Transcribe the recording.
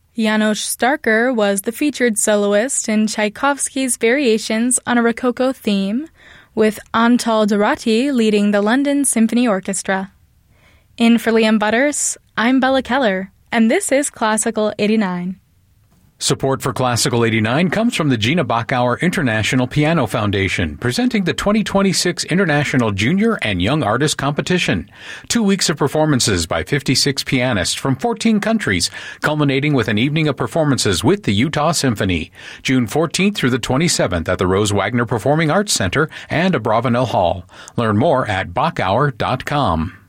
Janos Starker was the featured soloist in Tchaikovsky's Variations on a Rococo theme, with Antal Dorati leading the London Symphony Orchestra. In for Liam Butters, I'm Bella Keller, and this is Classical 89. Support for Classical 89 comes from the Gina Bachauer International Piano Foundation, presenting the 2026 International Junior and Young Artist Competition. 2 weeks of performances by 56 pianists from 14 countries, culminating with an evening of performances with the Utah Symphony. June 14th through the 27th at the Rose Wagner Performing Arts Center and Abravanel Hall. Learn more at Bachauer.com.